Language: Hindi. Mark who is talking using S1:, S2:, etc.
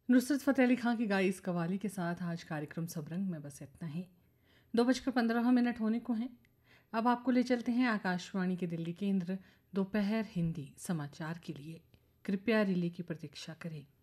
S1: नुसरत फ़तेह अली खां की गाई इस कवाली के साथ आज कार्यक्रम सबरंग में बस इतना ही। 2:15 होने को हैं। अब आपको ले चलते हैं आकाशवाणी के दिल्ली केंद्र दोपहर हिंदी समाचार के लिए। कृपया रिले की प्रतीक्षा करें।